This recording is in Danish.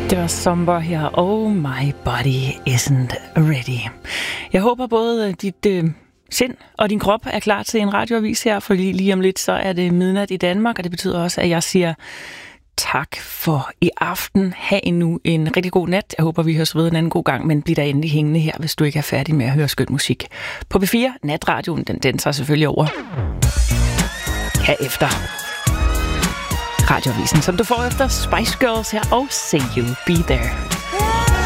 Det var Somber her. Oh, my body isn't ready. Jeg håber både dit sind og din krop er klar til en radioavis her, for lige om lidt så er det midnat i Danmark, og det betyder også, at jeg siger tak for i aften. Ha' nu en rigtig god nat. Jeg håber, vi høres ved en anden god gang, men bliv da endelig hængende her, hvis du ikke er færdig med at høre skøn musik. På P4, natradioen, den tager selvfølgelig over herefter. Radioavisen, som du får efter Spice Girls her, og Say You'll Be There.